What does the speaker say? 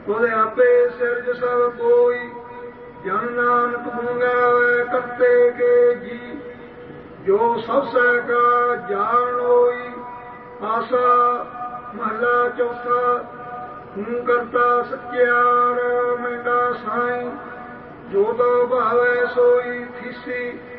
तुझ आपे सिरज सब कोई, जन नानक मंगावे करते के जी। जो सब सै का जान होई, आसा महला चौथा। हूँ करता सत्यार मैंडा साई, जो तो भावे सोई थीसी।